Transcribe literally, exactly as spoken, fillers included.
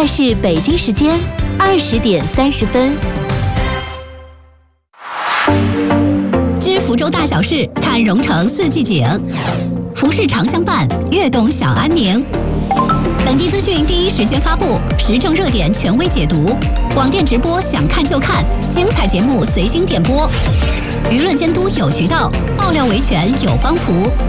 在是北京时间二十点三十分。 知福州大小事，看蓉城四季景。服饰常相伴，悦动小安宁。本地资讯第一时间发布，时政热点权威解读，广电直播想看就看，精彩节目随心点播，舆论监督有渠道，爆料维权有帮扶。